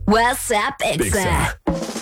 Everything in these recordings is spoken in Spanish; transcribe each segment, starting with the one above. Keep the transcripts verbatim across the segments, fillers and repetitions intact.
WhatsApp Exa.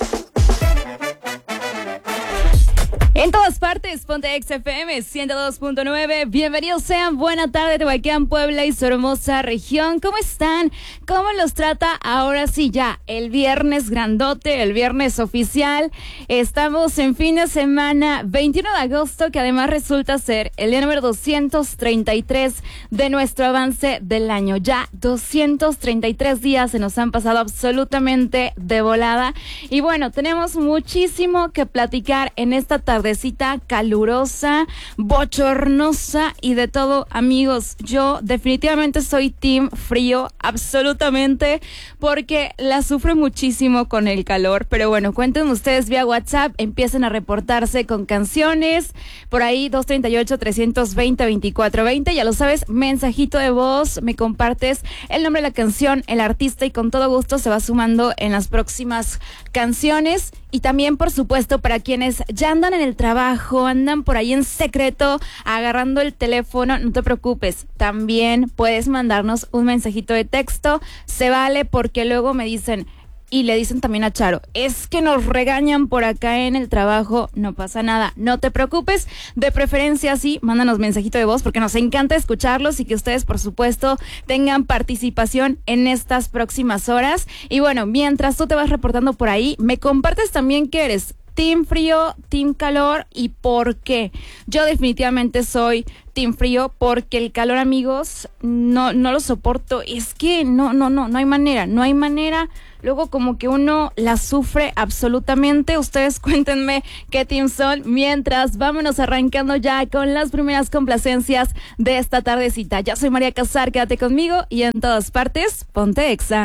En todas partes, ponte Exa F M ciento dos punto nueve. Bienvenidos sean, buena tarde, Tehuacán, Puebla y su hermosa región. ¿Cómo están? ¿Cómo los trata? Ahora sí ya, el viernes grandote, el viernes oficial. Estamos en fin de semana, veintiuno de agosto, que además resulta ser el día número doscientos treinta y tres de nuestro avance del año. Ya doscientos treinta y tres días se nos han pasado absolutamente de volada. Y bueno, tenemos muchísimo que platicar en esta tarde. Tardecita calurosa, bochornosa y de todo, amigos. Yo definitivamente soy team frío, absolutamente, porque la sufro muchísimo con el calor. Pero bueno, cuéntenme ustedes vía WhatsApp, empiecen a reportarse con canciones, por ahí dos treinta y ocho, trescientos veinte, veinticuatro veinte, ya lo sabes, mensajito de voz, me compartes el nombre de la canción, el artista y con todo gusto se va sumando en las próximas canciones. Y también, por supuesto, para quienes ya andan en el trabajo, andan por ahí en secreto, agarrando el teléfono, no te preocupes. También puedes mandarnos un mensajito de texto. Se vale porque luego me dicen, y le dicen también a Charo, es que nos regañan por acá en el trabajo. No pasa nada, no te preocupes. De preferencia, sí, mándanos mensajito de voz porque nos encanta escucharlos y que ustedes, por supuesto, tengan participación en estas próximas horas. Y bueno, mientras tú te vas reportando por ahí, me compartes también que eres team frío, team calor y por qué. Yo definitivamente soy team frío porque el calor, amigos, no, no lo soporto. Es que no, no, no, no hay manera, no hay manera. Luego como que uno la sufre absolutamente. Ustedes cuéntenme qué team son. Mientras, vámonos arrancando ya con las primeras complacencias de esta tardecita. Ya soy María Casar, quédate conmigo y en todas partes, ponte Exa.